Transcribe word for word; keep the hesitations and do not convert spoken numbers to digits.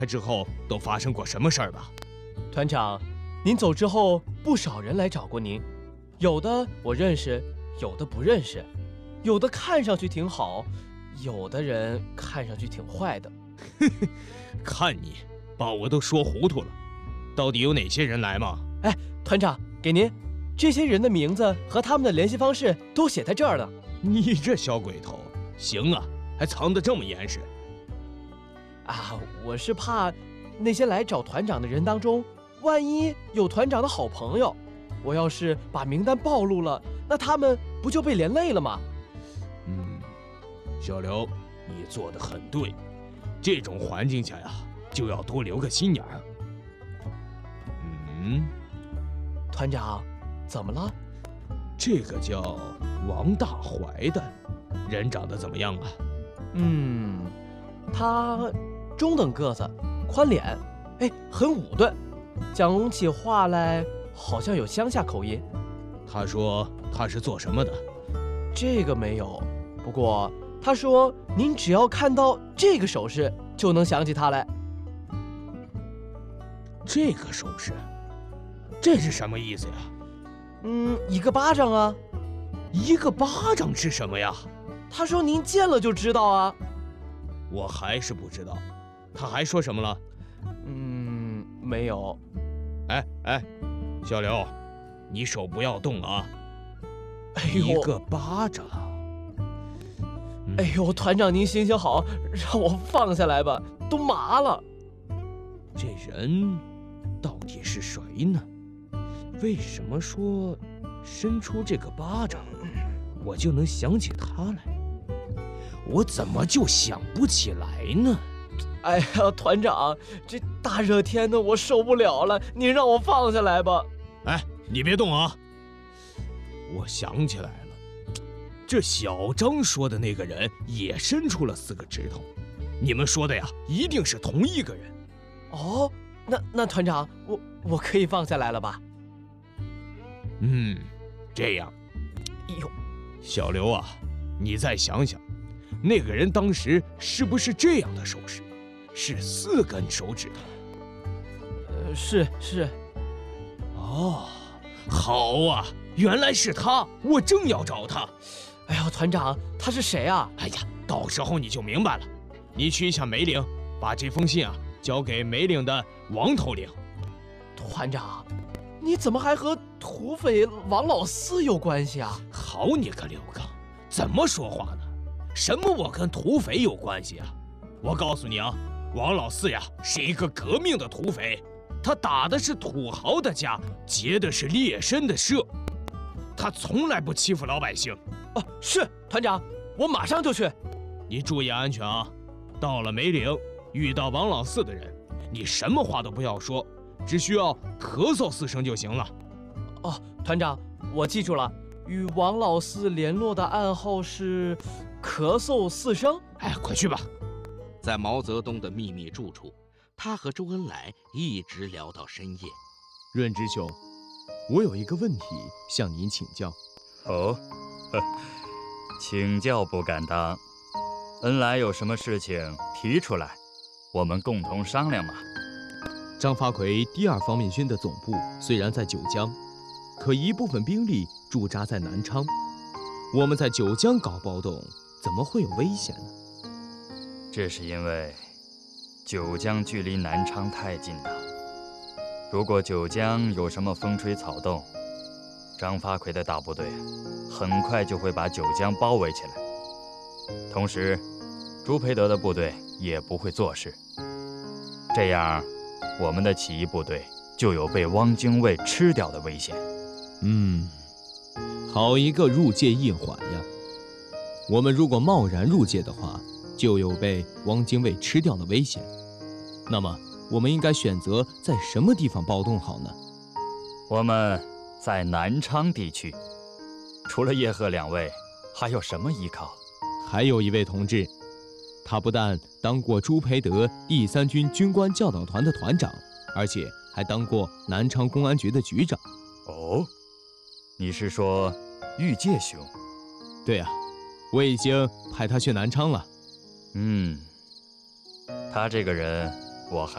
他之后都发生过什么事儿吧？ 团长，您走之后，不少人来找过您，有的我认识，有的不认识，有的看上去挺好，有的人看上去挺坏的。 看你把我都说糊涂了，到底有哪些人来吗？ 哎，团长，给您，这些人的名字和他们的联系方式都写在这儿了。 你这小鬼头，行啊，还藏得这么严实。 啊，我是怕那些来找团长的人当中，万一有团长的好朋友，我要是把名单暴露了，那他们不就被连累了吗？ 嗯，小刘，你做得很对，这种环境下呀，就要多留个心眼儿。嗯， 团长，怎么了？ 这个叫王大怀的人长得怎么样啊？ 嗯，他中等个子，宽脸，哎，很武断，讲起话来好像有乡下口音。 他说他是做什么的？ 这个没有，不过他说您只要看到这个手势，就能想起他来。 这个手势，这是什么意思呀？ 嗯，一个巴掌啊。 一个巴掌是什么呀？ 他说您见了就知道啊。 我还是不知道，他还说什么了？ 嗯，没有。 哎哎，小刘，你手不要动啊！ 哎呦， 一个巴掌。嗯、 哎呦，团长您行行好，让我放下来吧，都麻了。 这人到底是谁呢？为什么说伸出这个巴掌，我就能想起他来？我怎么就想不起来呢？ 哎呀，团长，这大热天的我受不了了，您让我放下来吧。 哎，你别动啊！我想起来了，这小张说的那个人也伸出了四个指头，你们说的呀，一定是同一个人。 哦，那那团长，我我可以放下来了吧？ 嗯，这样。 哎呦， 小刘啊，你再想想，那个人当时是不是这样的手势？是四根手指头。 呃，是是。 哦，好啊，原来是他，我正要找他。 哎呀，团长，他是谁啊？ 哎呀，到时候你就明白了。你去一下梅岭，把这封信啊交给梅岭的王头领。 团长，你怎么还和土匪王老四有关系啊？ 好你个刘刚，怎么说话呢？什么我跟土匪有关系啊？我告诉你啊，王老四呀是一个革命的土匪，他打的是土豪的家，劫的是劣绅的舍，他从来不欺负老百姓。 哦，是团长，我马上就去。 你注意安全啊！到了梅岭，遇到王老四的人，你什么话都不要说，只需要咳嗽四声就行了。 哦，团长，我记住了，与王老四联络的暗号是咳嗽四声。 哎，快去吧。 在毛泽东的秘密住处，他和周恩来一直聊到深夜。 润之兄，我有一个问题向您请教。 哦，呵，请教不敢当。恩来有什么事情提出来，我们共同商量嘛。 张发奎第二方面军的总部虽然在九江，可一部分兵力驻扎在南昌。我们在九江搞暴动，怎么会有危险呢？ 这是因为九江距离南昌太近了。如果九江有什么风吹草动，张发奎的大部队很快就会把九江包围起来。同时，朱培德的部队也不会做事。这样，我们的起义部队就有被汪精卫吃掉的危险。 嗯，好一个入界一缓呀！我们如果贸然入界的话，就有被汪精卫吃掉的危险。那么，我们应该选择在什么地方暴动好呢？ 我们在南昌地区，除了叶赫两位，还有什么依靠？ 还有一位同志，他不但当过朱培德第三军军官教导团的团长，而且还当过南昌公安局的局长。 哦，你是说玉介兄？ 对啊，我已经派他去南昌了。 嗯，他这个人我还